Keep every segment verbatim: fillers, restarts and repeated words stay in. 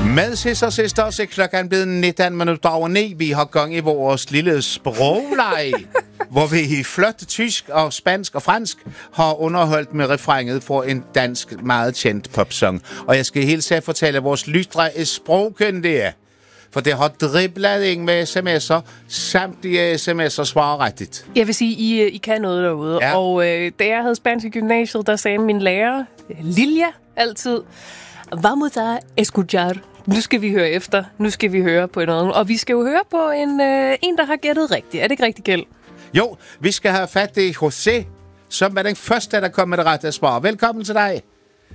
Med sidste og sidste, så er klokken blevet nitten minutter over ni. Vi har gang i vores lille sprogleje, hvor vi i flot tysk og spansk og fransk har underholdt med refrænget for en dansk meget kendt popsang. Og jeg skal helt sikkert fortælle, at vores lyttere er sprogkyndige. For det har driblet ind med sms'er, samtlige sms'er svarer rigtigt. Jeg vil sige, I, I kan noget derude. Ja. Og øh, da jeg havde spansk i gymnasiet, der sagde min lærer, Lilja, altid, vamos a escuchar. Nu skal vi høre efter. Nu skal vi høre på noget. Og vi skal jo høre på en, øh, en der har gættet rigtigt. Er det ikke rigtigt, Kjeld? Jo, vi skal have fat i José, som er den første, der kom med det rette svar. Velkommen til dig.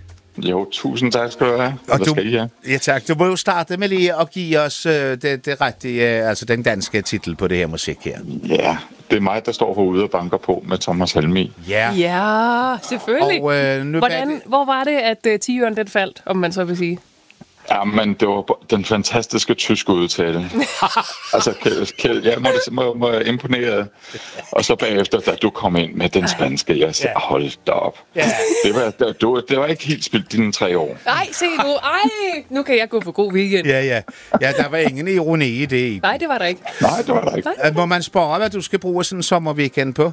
Jo, tusind tak skal du have. Og du, skal I have? Ja, tak. Du må jo starte med lige at give os øh, det, det rigtige, øh, altså den danske titel på det her musik her. Ja, det er mig, der står herude og banker på med Thomas Helmig. Ja, ja selvfølgelig. Og, øh, nu Hvordan, det... Hvor var det, at uh, tiøren den faldt, om man så vil sige? Ja, men det var den fantastiske tyske udtale. altså, Kjeld, Kjeld, jeg må, må, må imponere. Og så bagefter, da du kom ind med den spanske, jeg sagde, hold da op. Yeah. Det, var, det, det, var, det var ikke helt spildt dine tre år. Nej, se nu. Ej, nu kan jeg gå på god weekend. Ja, ja. Ja, der var ingen ironi i det. Nej, det var der ikke. Nej, det var der ikke. Nej. Må man spørge, hvad du skal bruge sådan en sommerweekend på?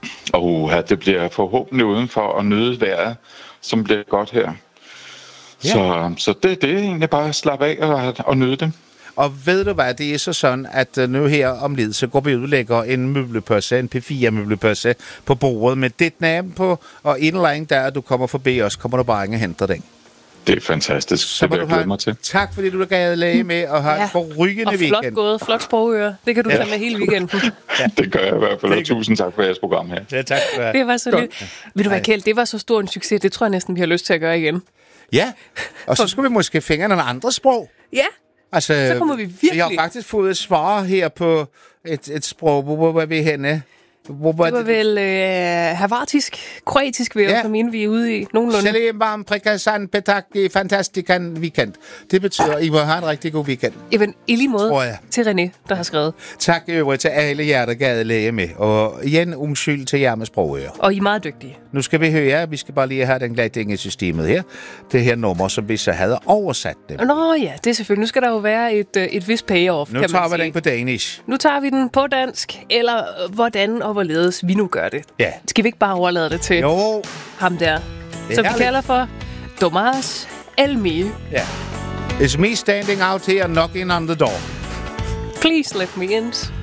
Åh, det bliver forhåbentlig udenfor at nyde vejret, som bliver godt her. Ja. Så, så det, det er egentlig bare at slappe af og, og nyde det. Og ved du hvad, det er så sådan, at nu her om lidt, så går vi ud og lægger en møblepøsse, en P fire møblepøsse på bordet med dit navn på, og en eller anden der, du kommer forbi os, kommer du bare ind og henter den. Det er fantastisk, så det vil jeg glæde mig til. Tak fordi du gav læge med og har ja. en forrygende weekend. Og flot gået, flot sprogøre. Det kan du ja. tage med hele weekenden. Ja. Det gør jeg i hvert fald, og tusind tak for jeres program her. Ja, tak for det. Det var så lidt. Vil du være Kjeld, det var så stor en succes, det tror jeg næsten, vi har lyst til at gøre igen. Ja, og så skulle vi måske finde nogle andre sprog. Ja, altså, så kommer vi virkelig... Vi har faktisk fået et svar her på et, et sprog, hvor var vi henne? Hvor var det var det? vel øh, havartisk, kroatisk, vil jeg ja. komme ind, vi er ude i nogenlunde. Salim varm, prikasan, petak, fantastikan weekend. Det betyder, at I må have en rigtig god weekend. Even, i lige måde til René, der har skrevet. Tak i øvrigt til alle jer, der gad læge med. Og igen, undskyld til jer med sprogører. Og I er meget dygtige. Nu skal vi høre, vi skal bare lige have den glæding i systemet her. Det her nummer, som vi så havde oversat det. Nå ja, det er selvfølgelig. Nu skal der jo være et, et vis payoff, nu kan man tager vi sige. den på danish. Nu tager vi den på dansk, eller hvordan og hvorledes vi nu gør det. Ja. Skal vi ikke bare overlade det til jo. ham der, som vi kalder for Thomas Helmig. Ja. It's me standing out here knocking on the door. Please let me in.